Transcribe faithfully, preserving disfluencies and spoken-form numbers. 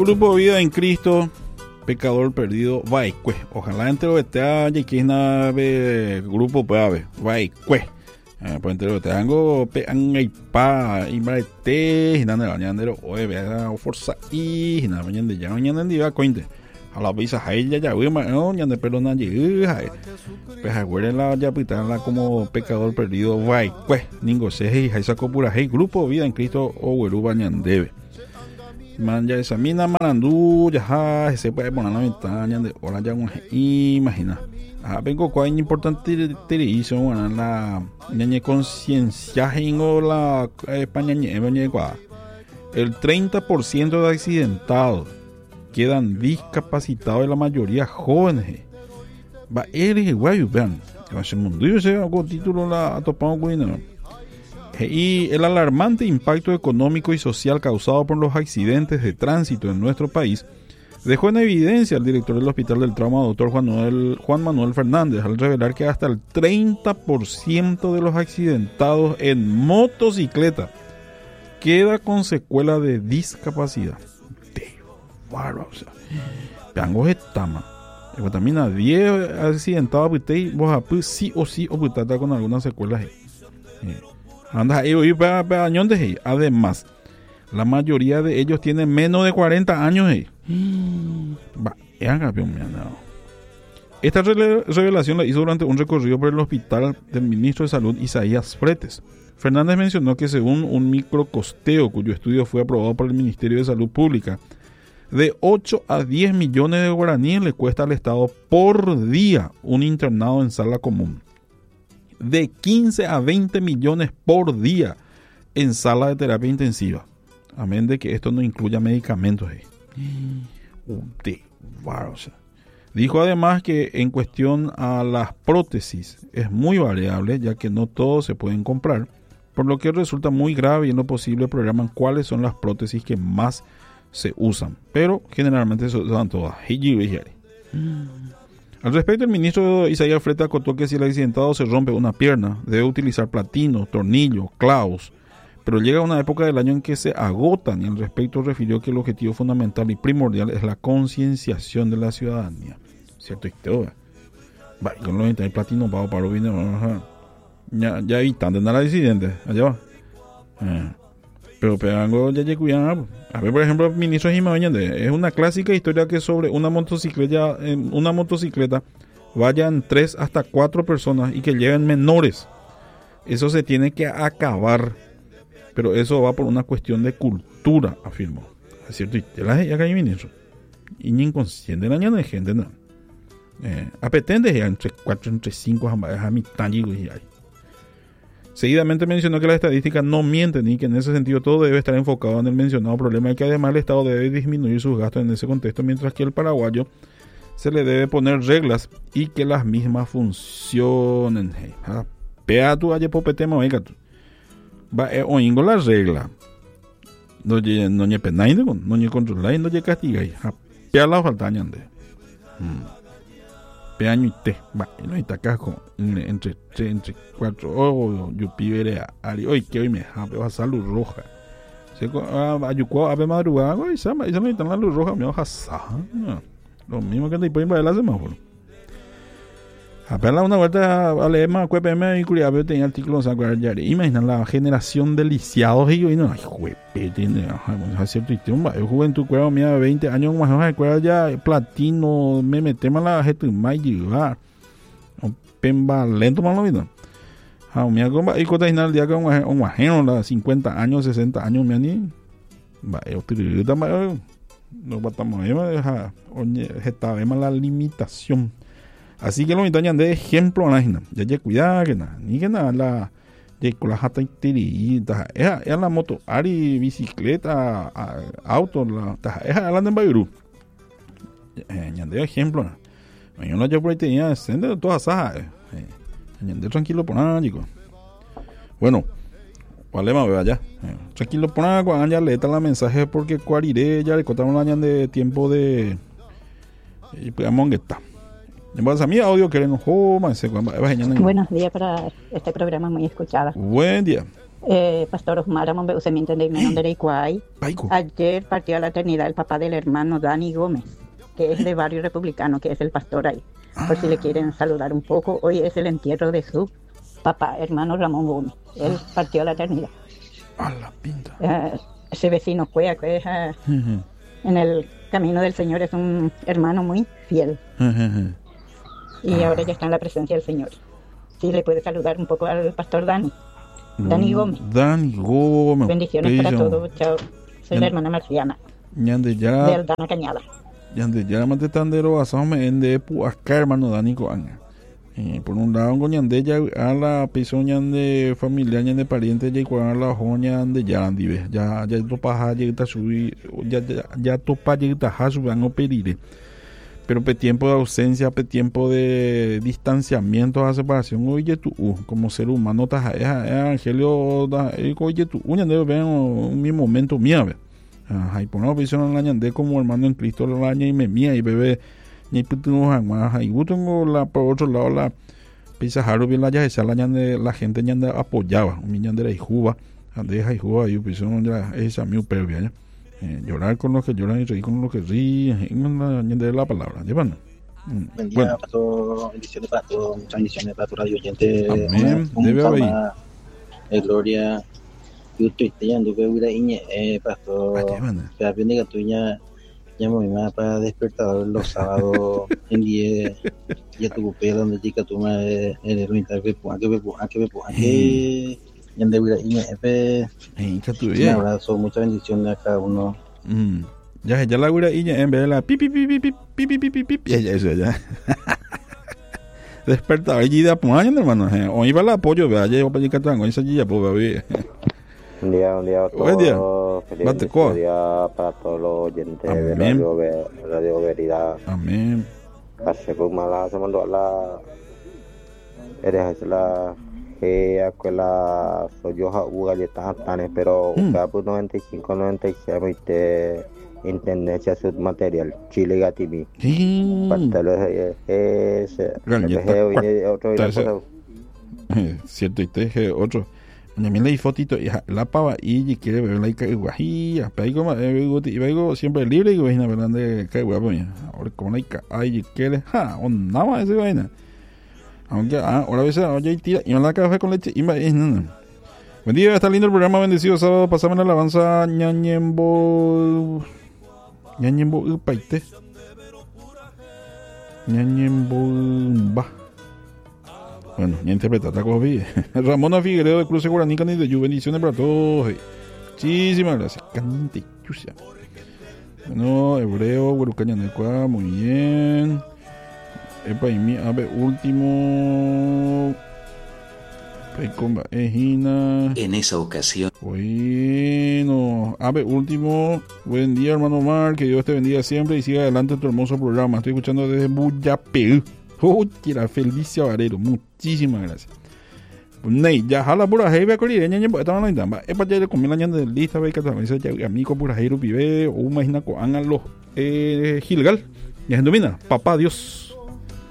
Grupo Vida en Cristo, pecador perdido, vaikue. Ojalá entero esté allí que es nave grupo pave, vaikue. Pues entero te hago pe angaipa imbrete y nada mañanero oe vea forza y nada mañana ya mañana día cointe. A la visa hay ya ya uy no ya de perdona allí hay. Pues aguere la ya pitarla como pecador perdido vaikue. Ningo se y hay saco pura hey grupo Vida en Cristo o güeru bañandebe. Man ya esa mina manandú ya se puede poner la ventana de hora ya imagina. Ah, vengo con importante televisión, bueno, la ñañe conciencia en la España ñe kwa. El treinta por ciento de accidentados quedan discapacitados, la mayoría jóvenes. Va eres guayo, vean. Va ser mundo yo sé algo título la topado con y el alarmante impacto económico y social causado por los accidentes de tránsito en nuestro país dejó en evidencia al director del Hospital del Trauma, doctor Juan Manuel, Juan Manuel Fernández, al revelar que hasta el treinta por ciento de los accidentados en motocicleta queda con secuela de discapacidad. De bárbaro, o sea, peangos estama. También a diez accidentados, vos sí o sí o putata con algunas secuelas. Anda ahí, ahí, para años de ahí. Además, la mayoría de ellos tienen menos de cuarenta años. Eh. Va, esta revelación la hizo durante un recorrido por el hospital del ministro de Salud Isaías Fretes. Fernández mencionó que según un microcosteo cuyo estudio fue aprobado por el Ministerio de Salud Pública, de ocho a diez millones de guaraníes le cuesta al Estado por día un internado en sala común. De quince a veinte millones por día en sala de terapia intensiva. Amén de que esto no incluya medicamentos. Eh. De, wow, o sea. Dijo además que en cuestión a las prótesis es muy variable, ya que no todos se pueden comprar, por lo que resulta muy grave y en lo posible programan cuáles son las prótesis que más se usan, pero generalmente se usan todas. Al respecto, el ministro Isaías Fretes acotó que si el accidentado se rompe una pierna, debe utilizar platino, tornillos, clavos, pero llega una época del año en que se agotan, y al respecto refirió que el objetivo fundamental y primordial es la concienciación de la ciudadanía. ¿Cierto? Y todo. Va, con los internet platino, pago para los vinos, ya, ya evitan de nada accidentes. Allá va. Eh. Pero pegango ya ya cuidan. A ver, por ejemplo, el ministro Jiménez, es una clásica historia que sobre una motocicleta, una motocicleta vayan tres hasta cuatro personas y que lleven menores. Eso se tiene que acabar. Pero eso va por una cuestión de cultura, afirmó. Es cierto, y te la ya que hay ministro. Y ni inconsciente la de gente, no. Eh, apetente ya entre cuatro, entre cinco, a mitad y hay. Seguidamente mencionó que las estadísticas no mienten y que en ese sentido todo debe estar enfocado en el mencionado problema y que además el Estado debe disminuir sus gastos en ese contexto, mientras que al paraguayo se le debe poner reglas y que las mismas funcionen. Pea tu aye popetema, oiga tú. Va oingo la regla. No lle no lle penai no lle controla y no lle castiga. Pea la falta añande. Año y te va y no está casco entre tres entre cuatro oh yo pibere ari hoy que hoy me va a salud roja se ayuco a ver madrugada y se me no está la luz roja me baja lo mismo que te pueden bailar el semáforo apenas una vuelta a leer más cuepeme y curioso tenía artículos a guardar imagina la generación de lisiados y yo y no ay juepe tiene es cierto y tiene un juventud cuero mía veinte años más de cuero ya platino me metemos la gente más llevar un pemba lento más lo mismo ah mía comba y cota final día con un ajeno la cincuenta años sesenta años me ni va yo te tama no batamos ahí deja oye está vemos la limitación. Así que lo invitarían de ejemplo a la gente. Ya ya cuidado que nada, ni que nada la de con la jata interiorita, es es la moto, ari bicicleta, auto, la es la en Bayrú. Ya de ejemplo. Yo no yo por ahí tenía sende todas esas. Ya de tranquilo por nada, chicos. Bueno, vale más vea ya. Tranquilo por nada cuando ya le la mensaje porque cuarire ya le contaron año de tiempo de y pues mongueta. A mí audio que no Buenos días para este programa muy escuchado. Buen día. Eh, Pastor Osmara Mombe Usemienten de Imenon de Reicuay. Paico. Ayer partió a la eternidad el papá del hermano Dani Gómez, que es de Barrio Republicano, que es el pastor ahí. Por si le quieren saludar un poco, hoy es el entierro de su papá, hermano Ramón Gómez. Él partió a la eternidad. A la pinta. Eh, ese vecino Cuea, que es eh, Ujú. en el camino del Señor, es un hermano muy fiel. Ujú. Y Ah. ahora ya está en la presencia del Señor. Sí, le puede saludar un poco al pastor Dani. Dani Gómez. Dani Gómez. Bendiciones para Bello. todos. Chao. Soy Ñan- la hermana Marciana, Ñande de ya. Aldana Cañada. Ñande ya mate tandero asamos en de pu acá hermano Dani Coanga. Eh, por un lado, con ñande ya a la piso ñande familiar ñande pariente ya cuando la joña ñande ya andive. Ya ya topa ha llegita subir ya ya ya topa llegita ha suban o perire. Pero pe tiempo de ausencia, pe tiempo de distanciamiento, a separación, oye tú, uh, como ser humano, ta es Angelio, oye tú, uña de ver un mi momento mía, ve. Ajá, y por una visión la ñande como hermano en Cristo la aña y me mía y bebé, ni puto jamás, y yo tengo la, por otro lado, la pizajaro bien la ya esa la ñande, la gente ñande apoyaba, mi ñande la hijuba, ande la hijuba, y pues ya esa mi upevia, ya. Eh, llorar con los que lloran y reír con los que ríen, en la de la palabra, llevan. Mm, Buen día, Bueno, pastor. Bendiciones para todos. Muchas bendiciones para tu radio oyente. Amén. Un Debe haber. salma de gloria. Yo estoy teniendo que ir a Iñe, eh, ah, pastor. llevan. Que aprende que tú ya llamo a mi mamá para despertar los sábados en día. Ya tu pelo donde chica tu madre en el winter que ponga que me ponga que me ponga que ya de ir a Iñe. eh, Eh, que tú Un bien. abrazo, muchas bendiciones a cada uno. Mm. Ya, ya la güera y ya en vez de la pi pi pi pi pi pi pi pi pi pi pi, ya, eso ya. Despertaba y ya pues año hermano, eh. O iba el apoyo, vea, ya para llegar tango, esa ya pues bebé. Un día, un día a Buen día. todos. Feliz Bate inicio de coa. día para todos los oyentes de Amén. Radio, Ve- Radio Veridad. Amén. Hace como la semana la eres la que aquella soy yo a uga de tantas pero Mm. cada por noventa y cinco noventa y seis de internet ya su material Chile Gatimi. Sí. Parte lo es es Galleta es otro cuarta, ese- cosa. Eh, Cierto, y te dije otro. Doña Mila y fotito, y ja- la pava y quiere beber la y guajilla, pero ahí como, eh, y vengo siempre libre y vaina, ¿verdad? De que guapo, ahora como la y ay, quiere, ja, o nada más ese vaina. Aunque, ah, ahora a veces, oye, y tira, y me la café con leche, y me, y no, no. Buen día, está lindo el programa, bendecido sábado, pasame la alabanza, ñañembo, ñañembo, upaite, ñañembo, va. Bueno, ya interpreta taco bien. Ramona Figueredo de Cruce Guaraní, Cani de Yu, bendiciones para todos. hey. Muchísimas gracias. Cante chucha. Bueno, Hebreo, Guarucaña Necua, muy bien. Epa y mi ave último. Pecomba Ejina. En esa ocasión, Bueno, ave último. Buen día, hermano Omar. Que Dios te bendiga siempre y siga adelante tu hermoso programa. Estoy escuchando desde Buyapeu. Oh, tira Felicia Varero, muchísimas gracias. Ney, ya jala pura jeva colireña, ñe, esta no intamba. Es para ya le comí la ñanda del lista, ve que también se ya amigo pura jero pibe, o imagina ko angan los eh Gilgal. Ya se domina, papá Dios.